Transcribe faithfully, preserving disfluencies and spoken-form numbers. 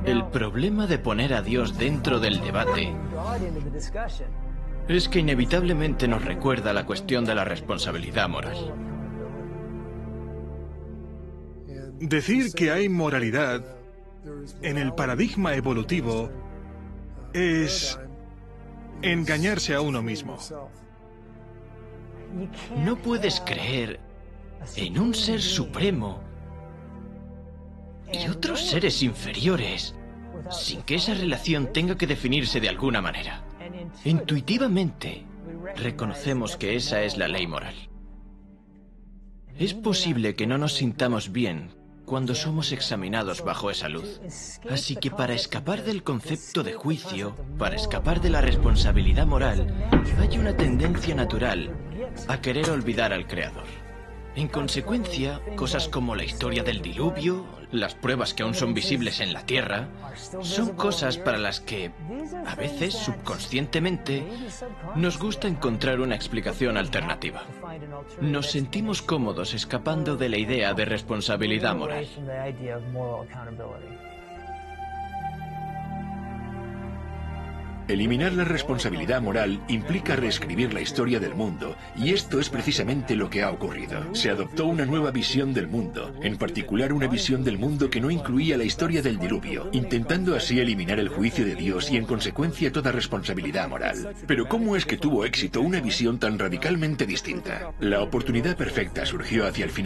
El problema de poner a Dios dentro del debate es que inevitablemente nos recuerda la cuestión de la responsabilidad moral. Decir que hay moralidad en el paradigma evolutivo es engañarse a uno mismo. No puedes creer en un ser supremo y otros seres inferiores sin que esa relación tenga que definirse de alguna manera. Intuitivamente, reconocemos que esa es la ley moral. Es posible que no nos sintamos bien cuando somos examinados bajo esa luz. Así que para escapar del concepto de juicio, para escapar de la responsabilidad moral, hay una tendencia natural a querer olvidar al Creador. En consecuencia, cosas como la historia del diluvio, las pruebas que aún son visibles en la Tierra, son cosas para las que, a veces subconscientemente, nos gusta encontrar una explicación alternativa. Nos sentimos cómodos escapando de la idea de responsabilidad moral. Eliminar la responsabilidad moral implica reescribir la historia del mundo, y esto es precisamente lo que ha ocurrido. Se adoptó una nueva visión del mundo, en particular una visión del mundo que no incluía la historia del diluvio, intentando así eliminar el juicio de Dios y en consecuencia toda responsabilidad moral. Pero ¿cómo es que tuvo éxito una visión tan radicalmente distinta? La oportunidad perfecta surgió hacia el final